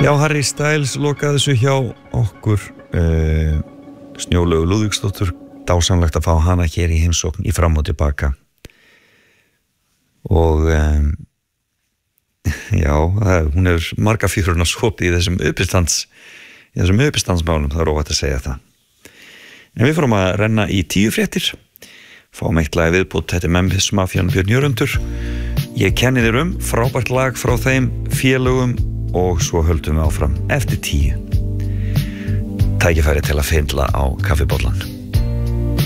Já, Harry Styles lokaði þessu hjá okkur Snjólaugu Lúðvíksdóttur, dásamlegt að fá hana hér í heimsókn í Fram og tilbaka og já, hún hefur marga fjöruna sopið í þessum uppistandsmálum, það óvægt að segja það. En við fórum að renna í 10 fréttir, fáum eitt lag viðbútt, þetta Memphis Mafían Björn Jörundur, Ég kenni þér frábært lag frá þeim félögum og svo höldum við áfram eftir 10. Tækifæri til að fyndla á kaffibollan.